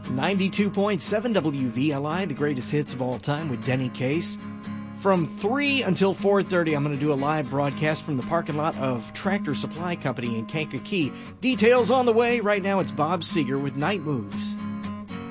92.7 WVLI, the greatest hits of all time with Denny Case. From 3 until 4:30, I'm going to do a live broadcast from the parking lot of Tractor Supply Company in Kankakee. Details on the way. Right now, it's Bob Seger with Night Moves.